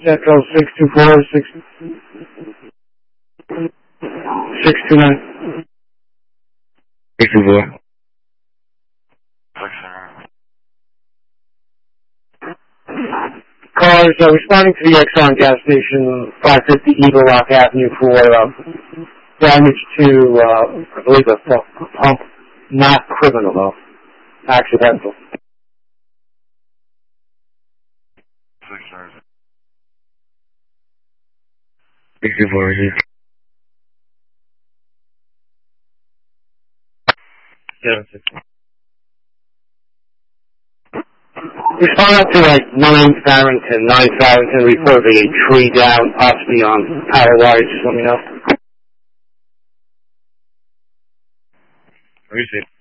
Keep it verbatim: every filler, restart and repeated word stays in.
Central six two four, six, six two nine. six two four. Cars uh, responding to the Exxon gas station, five fifty Eagle Rock Avenue for uh, damage to, uh, I believe, a pump. Not criminal, though. Accidental. six two four, receive. seven six. Respond to like nine Farrington, nine Farrington, reporting a tree down, possibly on power wires. Just let me know. Receive.